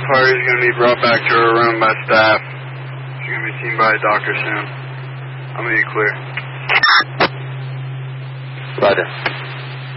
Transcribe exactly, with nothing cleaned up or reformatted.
party is going to be brought back to her room by staff. She's going to be seen by a doctor soon. I'm going to be clear. Roger.